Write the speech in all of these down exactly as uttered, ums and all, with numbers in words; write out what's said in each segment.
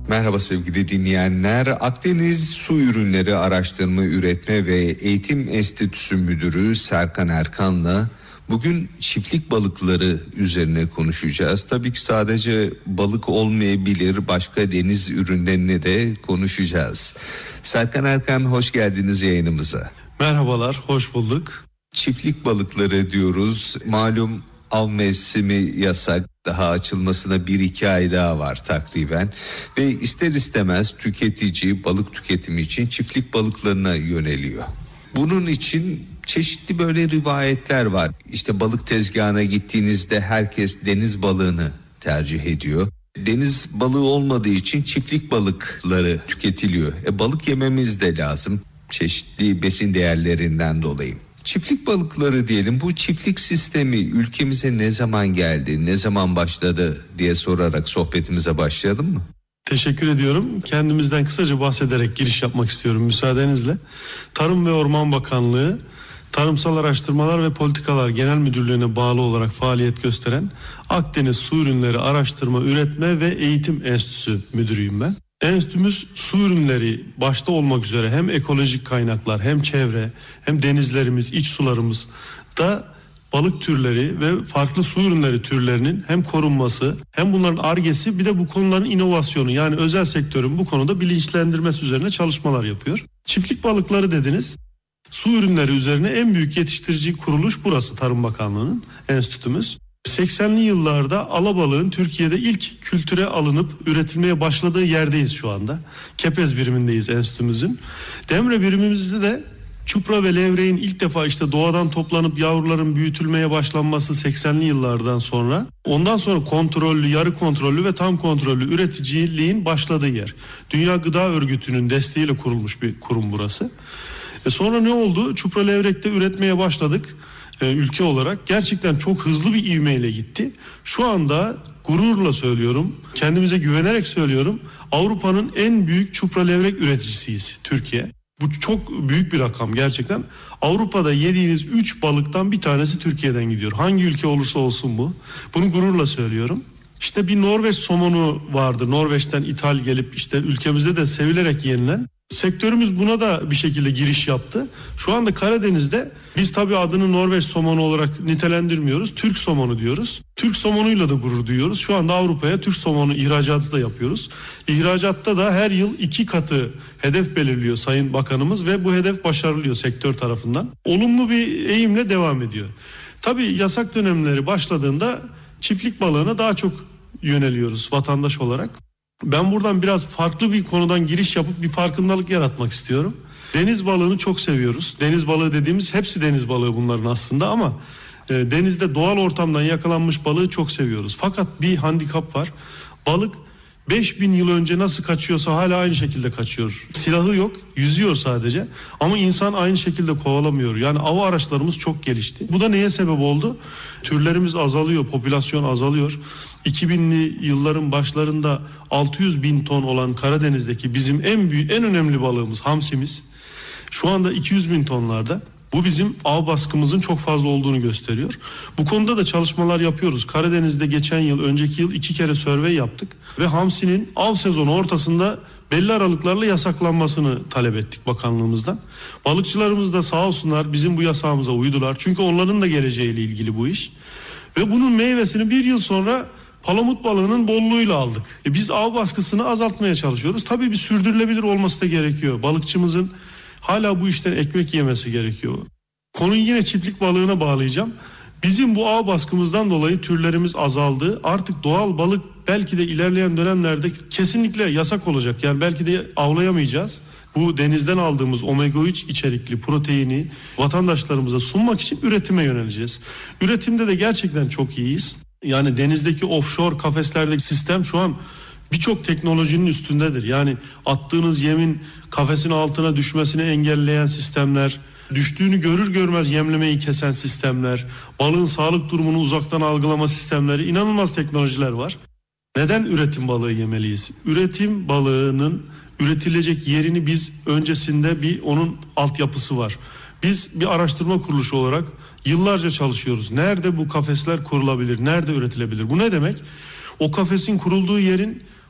Merhaba sevgili dinleyenler. Akdeniz Su Ürünleri Araştırma, Üretme ve Eğitim Enstitüsü Müdürü Serkan Erkan'la bugün çiftlik balıkları üzerine konuşacağız. Tabii ki sadece balık olmayabilir, başka deniz ürünlerini de konuşacağız. Serkan Erkan, hoş geldiniz yayınımıza. Merhabalar, hoş bulduk. Çiftlik balıkları diyoruz. Malum av mevsimi yasak. Daha açılmasına bir iki ay daha var takriben. Ve ister istemez tüketici balık tüketimi için çiftlik balıklarına yöneliyor. Bunun için çeşitli böyle rivayetler var. İşte balık tezgahına gittiğinizde herkes deniz balığını tercih ediyor. Deniz balığı olmadığı için çiftlik balıkları tüketiliyor. E, balık yememiz de lazım çeşitli besin değerlerinden dolayı. Çiftlik balıkları diyelim, bu çiftlik sistemi ülkemize ne zaman geldi, ne zaman başladı diye sorarak sohbetimize başlayalım mı? Teşekkür ediyorum. Kendimizden kısaca bahsederek giriş yapmak istiyorum müsaadenizle. Tarım ve Orman Bakanlığı, Tarımsal Araştırmalar ve Politikalar Genel Müdürlüğü'ne bağlı olarak faaliyet gösteren Akdeniz Su Ürünleri Araştırma, Üretme ve Eğitim Enstitüsü Müdürüyüm ben. Enstitümüz su ürünleri başta olmak üzere hem ekolojik kaynaklar, hem çevre, hem denizlerimiz, iç sularımız da balık türleri ve farklı su ürünleri türlerinin hem korunması, hem bunların Ar-Ge'si, bir de bu konuların inovasyonu, yani özel sektörün bu konuda bilinçlendirmesi üzerine çalışmalar yapıyor. Çiftlik balıkları dediniz. Su ürünleri üzerine en büyük yetiştirici kuruluş burası, Tarım Bakanlığı'nın enstitümüz. seksenli yıllarda alabalığın Türkiye'de ilk kültüre alınıp üretilmeye başladığı yerdeyiz şu anda. Kepez birimindeyiz enstitümüzün. Demre birimimizde de çupra ve levreğin ilk defa işte doğadan toplanıp yavruların büyütülmeye başlanması seksenli yıllardan sonra. Ondan sonra kontrollü, yarı kontrollü ve tam kontrollü üreticiliğin başladığı yer. Dünya Gıda Örgütü'nün desteğiyle kurulmuş bir kurum burası. E sonra ne oldu? Çupra levrekte üretmeye başladık. Ülke olarak gerçekten çok hızlı bir ivmeyle gitti. Şu anda gururla söylüyorum, kendimize güvenerek söylüyorum, Avrupa'nın en büyük çupra levrek üreticisiyiz Türkiye. Bu çok büyük bir rakam gerçekten. Avrupa'da yediğiniz üç balıktan bir tanesi Türkiye'den gidiyor. Hangi ülke olursa olsun bu. Bunu gururla söylüyorum. İşte bir Norveç somonu vardı. Norveç'ten ithal gelip işte ülkemizde de sevilerek yenilen. Sektörümüz buna da bir şekilde giriş yaptı. Şu anda Karadeniz'de biz tabii adını Norveç somonu olarak nitelendirmiyoruz. Türk somonu diyoruz. Türk somonuyla da gurur duyuyoruz. Şu anda Avrupa'ya Türk somonu ihracatı da yapıyoruz. İhracatta da her yıl iki katı hedef belirliyor Sayın Bakanımız ve bu hedef başarılıyor sektör tarafından. Olumlu bir eğimle devam ediyor. Tabii yasak dönemleri başladığında çiftlik balığına daha çok yöneliyoruz vatandaş olarak. Ben buradan biraz farklı bir konudan giriş yapıp bir farkındalık yaratmak istiyorum. Deniz balığını çok seviyoruz. Deniz balığı dediğimiz hepsi deniz balığı bunların aslında, ama e, denizde doğal ortamdan yakalanmış balığı çok seviyoruz. Fakat bir handikap var. Balık beş bin yıl önce nasıl kaçıyorsa hala aynı şekilde kaçıyor. Silahı yok, yüzüyor sadece, ama insan aynı şekilde kovalamıyor. Yani av araçlarımız çok gelişti. Bu da neye sebep oldu? Türlerimiz azalıyor, popülasyon azalıyor. iki binli yılların başlarında altı yüz bin ton olan Karadeniz'deki bizim en büyük, en önemli balığımız hamsimiz şu anda iki yüz bin tonlarda. Bu bizim av baskımızın çok fazla olduğunu gösteriyor. Bu konuda da çalışmalar yapıyoruz. Karadeniz'de geçen yıl, önceki yıl iki kere survey yaptık ve hamsinin av sezonu ortasında belli aralıklarla yasaklanmasını talep ettik bakanlığımızdan. Balıkçılarımız da sağ olsunlar bizim bu yasağımıza uydular. Çünkü onların da geleceğiyle ilgili bu iş. Ve bunun meyvesini bir yıl sonra palamut balığının bolluğuyla aldık. E biz av baskısını azaltmaya çalışıyoruz. Tabii bir sürdürülebilir olması da gerekiyor. Balıkçımızın hala bu işten ekmek yemesi gerekiyor. Konuyu yine çiftlik balığına bağlayacağım. Bizim bu av baskımızdan dolayı türlerimiz azaldı. Artık doğal balık belki de ilerleyen dönemlerde kesinlikle yasak olacak. Yani belki de avlayamayacağız. Bu denizden aldığımız omega üç içerikli proteini vatandaşlarımıza sunmak için üretime yöneleceğiz. Üretimde de gerçekten çok iyiyiz. Yani denizdeki offshore kafeslerdeki sistem şu an birçok teknolojinin üstündedir. Yani attığınız yemin kafesin altına düşmesini engelleyen sistemler, düştüğünü görür görmez yemlemeyi kesen sistemler, balığın sağlık durumunu uzaktan algılama sistemleri, inanılmaz teknolojiler var. Neden üretim balığı yemeliyiz? Üretim balığının üretilecek yerini biz öncesinde bir onun altyapısı var. Biz bir araştırma kuruluşu olarak yıllarca çalışıyoruz. Nerede bu kafesler kurulabilir? Nerede üretilebilir? Bu ne demek? O kafesin kurulduğu yerin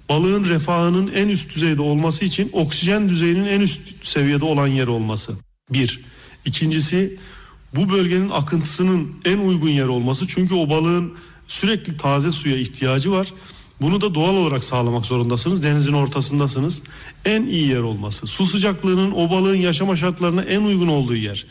balığın refahının en üst düzeyde olması için oksijen düzeyinin en üst seviyede olan yer olması. Bir. İkincisi, bu bölgenin akıntısının en uygun yer olması. Çünkü o balığın sürekli taze suya ihtiyacı var. Bunu da doğal olarak sağlamak zorundasınız. Denizin ortasındasınız. En iyi yer olması. Su sıcaklığının o balığın yaşama şartlarına en uygun olduğu yer.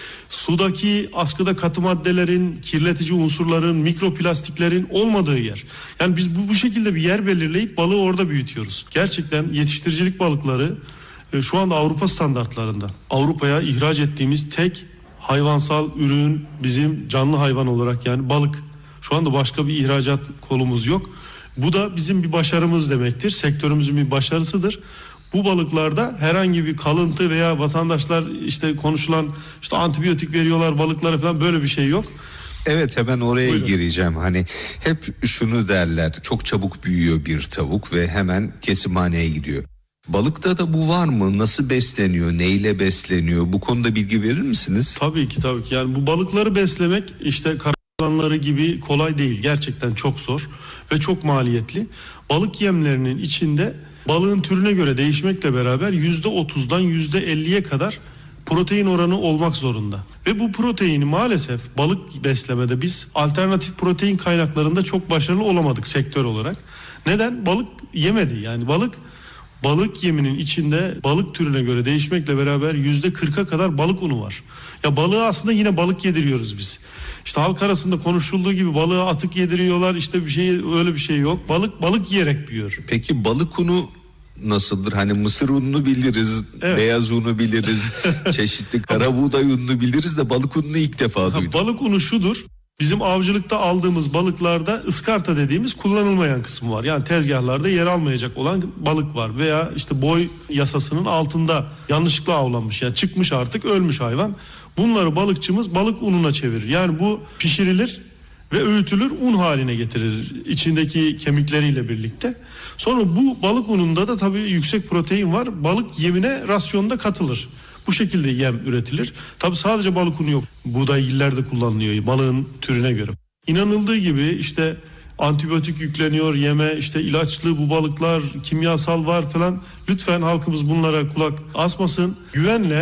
Sudaki askıda katı maddelerin, kirletici unsurların, mikroplastiklerin olmadığı yer. Yani biz bu, bu şekilde bir yer belirleyip balığı orada büyütüyoruz. Gerçekten yetiştiricilik balıkları e, şu anda Avrupa standartlarında. Avrupa'ya ihraç ettiğimiz tek hayvansal ürün bizim canlı hayvan olarak, yani balık. Şu anda başka bir ihracat kolumuz yok. Bu da bizim bir başarımız demektir. Sektörümüzün bir başarısıdır. Bu balıklarda herhangi bir kalıntı veya vatandaşlar işte konuşulan işte antibiyotik veriyorlar balıklara falan, böyle bir şey yok. Evet, hemen oraya Buyurun. gireceğim. Hani hep şunu derler, çok çabuk büyüyor bir tavuk ve hemen kesimhaneye gidiyor. Balıkta da bu var mı? Nasıl besleniyor? Neyle besleniyor? Bu konuda bilgi verir misiniz? Tabii ki tabii ki. Yani bu balıkları beslemek işte karabasanları gibi kolay değil. Gerçekten çok zor ve çok maliyetli. Balık yemlerinin içinde balığın türüne göre değişmekle beraber yüzde otuzdan yüzde elliye kadar protein oranı olmak zorunda. Ve bu proteini maalesef balık beslemede biz alternatif protein kaynaklarında çok başarılı olamadık sektör olarak. Neden? Balık yemedi. Yani balık balık yeminin içinde balık türüne göre değişmekle beraber yüzde kırka kadar balık unu var. Ya balığı aslında yine balık yediriyoruz biz. İşte halk arasında konuşulduğu gibi balığa atık yediriyorlar, işte bir şey, öyle bir şey yok. Balık balık yiyerek büyüyor. Peki balık unu nasıldır? Hani mısır ununu biliriz, evet. Beyaz unu biliriz, çeşitli karabuğday ununu biliriz de balık ununu ilk defa duydum. Ha, balık unu şudur. Bizim avcılıkta aldığımız balıklarda ıskarta dediğimiz kullanılmayan kısmı var. Yani tezgahlarda yer almayacak olan balık var. Veya işte boy yasasının altında yanlışlıkla avlanmış. Yani çıkmış artık, ölmüş hayvan. Bunları balıkçımız balık ununa çevirir. Yani bu pişirilir ve öğütülür, un haline getirilir içindeki kemikleriyle birlikte. Sonra bu balık ununda da tabii yüksek protein var. Balık yemine rasyonda katılır. Bu şekilde yem üretilir. Tabii sadece balık unu yok. Buğdaygiller de kullanılıyor balığın türüne göre. İnanıldığı gibi işte antibiyotik yükleniyor yeme, işte ilaçlı bu balıklar, kimyasal var falan. Lütfen halkımız bunlara kulak asmasın. Güvenle